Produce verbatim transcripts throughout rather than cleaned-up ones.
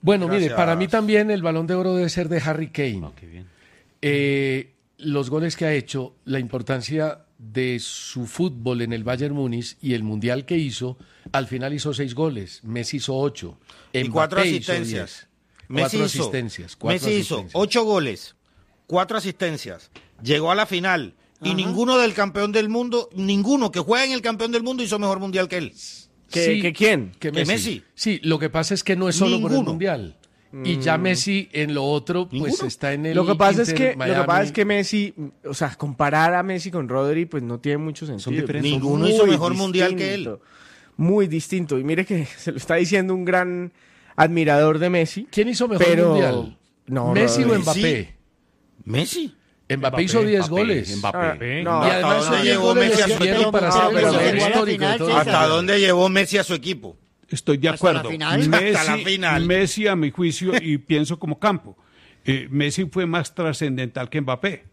Bueno, Gracias. mire, para mí también el Balón de Oro debe ser de Harry Kane. Oh, qué bien. Eh, los goles que ha hecho, la importancia de su fútbol en el Bayern Múnich y el Mundial que hizo, al final hizo seis goles, Messi hizo ocho, Y Mbappé cuatro hizo asistencias. diez. Messi Cuatro hizo, asistencias. Cuatro Messi hizo asistencias. ocho goles, cuatro asistencias, llegó a la final y Ajá. ninguno del campeón del mundo, ninguno que juega en el campeón del mundo hizo mejor mundial que él. ¿Que, Sí, que quién? Que Que Messi. Messi. Sí, lo que pasa es que no es solo por el Ninguno. Mundial. Y ya Messi en lo otro, pues Ninguno. está en el Lo que pasa es Inter que lo que Miami. pasa es que Messi, o sea, comparar a Messi con Rodri, pues no tiene mucho sentido. diferentes. Son Ninguno muy hizo mejor mundial que él. distinto, Muy distinto. Y mire que se lo está diciendo un gran admirador de Messi. ¿Quién hizo mejor pero... Mundial? No, ¿Messi o Rodri. Mbappé? Messi. Mbappé hizo diez Mbappé, goles. Mbappé. Ah, no, Y ¿Hasta además dónde esos diez llegó goles Messi le a su sirvieron equipo? para Ah, ser pero goleador llegó a la histórico de final, todo el César. ¿Hasta mundo. dónde llevó Messi a su equipo? Estoy de Hasta la acuerdo. final. Messi, Hasta la final. Messi, a mi juicio, y pienso como Campo, eh, Messi fue más trascendental que Mbappé.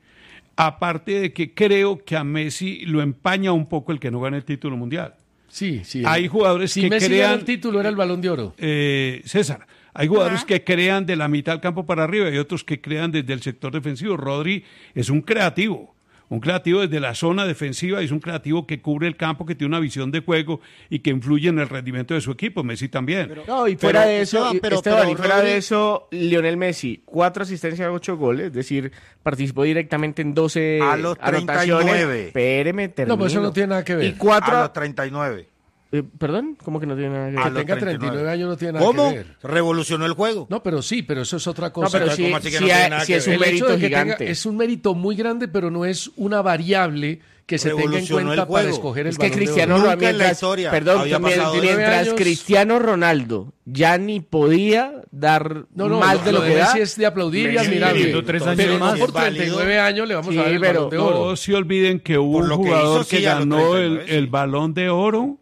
Aparte de que creo que a Messi lo empaña un poco el que no gane el título mundial. Sí, sí. Hay jugadores si que Messi crean- gana el título, era el Balón de Oro. Eh, César, hay jugadores Ajá. que crean de la mitad del campo para arriba y otros que crean desde el sector defensivo. Rodri es un creativo. Un creativo desde la zona defensiva, es un creativo que cubre el campo, que tiene una visión de juego y que influye en el rendimiento de su equipo. Messi también. No, y fuera Pero, de eso, Esteban, y- pero- Esteban, pero y fuera Rodri- de eso, Lionel Messi, cuatro asistencias, ocho goles, es decir, participó directamente en doce A los anotaciones. treinta y nueve. Espéreme, termino. No, pues eso no tiene nada que ver. Y cuatro... A los treinta y nueve. eh, ¿Perdón? ¿Cómo que no tiene nada que ver? A Que los tenga treinta y nueve. treinta y nueve años no tiene nada ¿Cómo? que ver. Revolucionó el juego. No, pero sí, pero eso es otra cosa. No, pero Entonces, sí, ¿cómo así que sí no tiene hay- nada sí que es ver? un El hecho mérito de que tenga- gigante. es un mérito muy grande, pero no es una variable que se tenga en Revolucionó cuenta el para juego. escoger el Es que Balón de Cristiano Oro. Nunca Ronaldo, en la mientras, historia perdón, había también, pasado mientras nueve años. Cristiano Ronaldo ya ni podía dar No, no, más lo, de lo, lo que de da. Messi es de aplaudir y Messi admirable. teniendo tres años pero no más. por Es válido. treinta y nueve años le vamos Sí, a dar el pero- Balón de Oro. No se olviden que hubo Por un lo que jugador hizo, que sí, a los ganó treinta y el, nueve, sí. el Balón de Oro,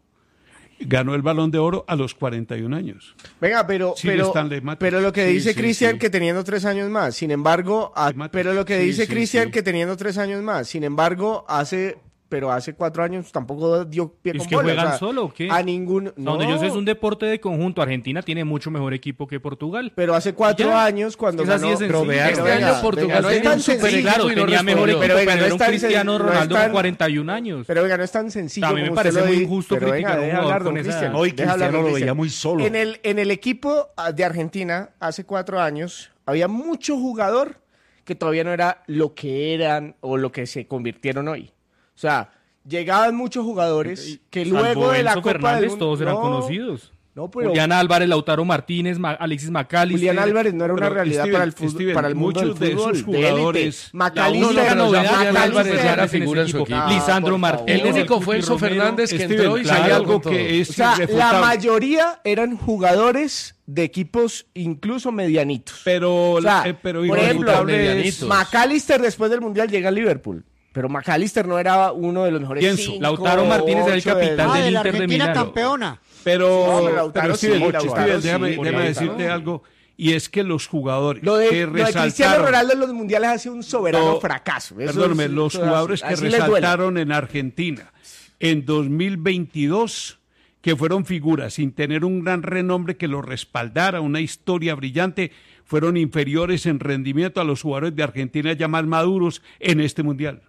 ganó el Balón de Oro a los cuarenta y un años. Venga, pero, Sigue pero, Stanley Matthews. pero lo que Sí, dice sí, Cristian sí. que teniendo tres años más, sin embargo, a- Matthews. pero lo que Sí, dice sí, Cristian sí. que teniendo tres años más, sin embargo, hace, pero hace cuatro años tampoco dio pie ¿Es con que bola, juegan o sea, solo o qué? A ningún, no, Donde yo sé es un deporte de conjunto. Argentina tiene mucho mejor equipo que Portugal. pero hace cuatro Ya. años cuando Es así ganó, de sencillo. pero vea, Este pero año venga, Portugal venga, no es tenía tan un super sencillo, Claro, y no tenía mejor respondió. equipo, Pero pero, venga, no era es un tan Cristiano sen- no es Ronaldo tan- con cuarenta y un años. Pero venga, no es tan sencillo. A mí me como parece usted lo muy di- injusto pero venga, criticar a un deja jugador hablar, don con esa- Cristian, Hoy deja hablar, Cristiano don lo veía Cristian. muy solo. En el, en el equipo ah, de Argentina, hace cuatro años, había mucho jugador que todavía no era lo que eran o lo que se convirtieron hoy. O sea, llegaban muchos jugadores que Salvo luego de la Enzo Copa del Fernández, Mundo... todos eran No, conocidos. No, pero Julián Álvarez, Lautaro Martínez, Ma- Alexis McAllister. Julián Álvarez no era una Pero, realidad Steven, para el fútbol, Steven, para el mundo del muchos de fútbol. esos de élite. jugadores- Macalister, La única pero novedad ya de Julián Macalister- Álvarez ya era figura en su equipo. Ah, Lisandro por Martínez. El favor. único fue Cuti Enzo Romero. Fernández que Steven, entró y hay salió algo con todo. que es O sea, la irrefutable. mayoría eran jugadores de equipos incluso medianitos. Pero, O sea, eh, pero por ejemplo, irrefutable es- medianitos. McAllister después del Mundial llega al Liverpool. Pero McAllister no era uno de los mejores Pienso. cinco, Lautaro Martínez era el ocho capitán Ah, del de la Inter de Argentina Milán. campeona. Pero, No, pero Lautaro pero sí, Steven, Lautaro Steven, sí, déjame, por déjame Lautaro. decirte algo, y es que los jugadores Lo de, que lo de Cristiano resaltaron, Ronaldo en los mundiales ha sido un soberano No, fracaso. Eso perdóname, es- los eso es jugadores así. que Así les duele. resaltaron en Argentina en dos mil veintidós, que fueron figuras sin tener un gran renombre que los respaldara, una historia brillante, fueron inferiores en rendimiento a los jugadores de Argentina ya más maduros en este mundial.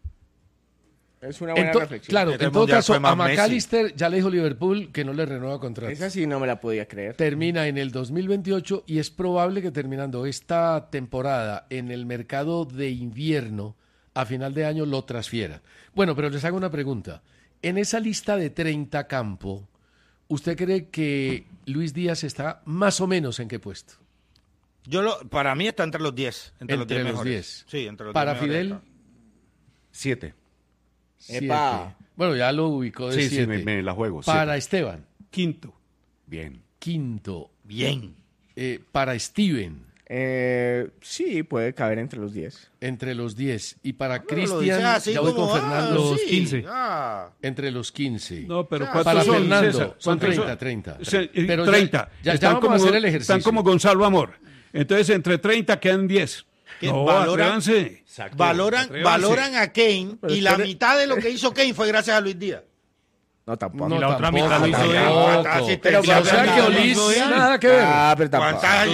Es una buena Ento- reflexión. claro, Este en todo mundial caso, fue más a Messi. McAllister ya le dijo Liverpool que no le renueva contrato. Esa sí no me la podía creer. Termina en el dos mil veintiocho y es probable que terminando esta temporada en el mercado de invierno a final de año lo transfieran. Bueno, pero les hago una pregunta. En esa lista de treinta campo, ¿usted cree que Luis Díaz está más o menos en qué puesto? Yo lo, para mí está entre los diez. Entre, los Entre diez los mejores. diez. Sí, entre los Para diez mejores Fidel, está. Siete. siete. Epa. Bueno, ya lo ubicó de Sí, sí, siete. me, me la juego. Para siete. Esteban, Quinto. Bien. quinto. Bien. Eh, para Steven, Eh, sí, puede caber entre los diez. entre los diez. Y para Pero lo dices Cristian, así ya voy como, con ah, Fernando, Los sí, quince. ah. entre los quince. No, pero Ah, ¿cuántos para son, Fernando, César? son ¿Cuántos treinta, treinta. O sea, eh, Pero ya- treinta. ya- ya están, vamos a como, hacer el ejercicio. están como Gonzalo Amor. Entonces, entre treinta quedan diez. ¿Qué? No, Valoran- atrévanse. Valoran, Atrévanse. valoran a Kane Pero y la espere- mitad de lo que hizo Kane fue gracias a Luis Díaz. No, tampoco. No, Y la otra tampoco, mitad lo hizo él. tampoco. ¿Cuántas Pero asistencias o sea le que dio? Olís, Hizo él? nada que ver. Ah, pero tampoco. ¿Cuántas